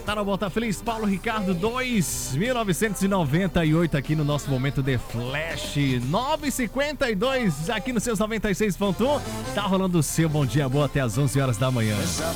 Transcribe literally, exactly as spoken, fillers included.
Tá no Bota Feliz, Paulo Ricardo dois, mil novecentos e noventa e oito aqui no nosso momento de Flash. nove e cinquenta e dois aqui nos seus noventa e seis ponto um. Tá rolando o seu Bom Dia Boa até as onze horas da manhã.